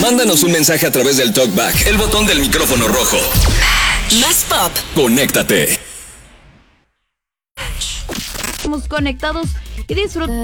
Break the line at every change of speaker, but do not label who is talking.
Mándanos un mensaje a través del TalkBack, el botón del micrófono rojo.
Más pop.
Conéctate.
Estamos conectados y disfrutando